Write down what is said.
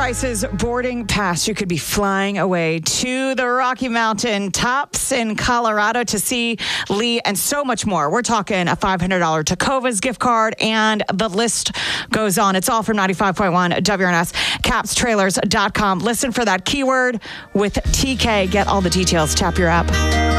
prices boarding pass. You could be flying away to the Rocky Mountain tops in Colorado to see Lee and so much more. We're talking a $500 Tecovas gift card, and the list goes on. It's all from 95.1 WRNS, capstrailers.com. Listen for that keyword with TK. Get all the details. Tap your app.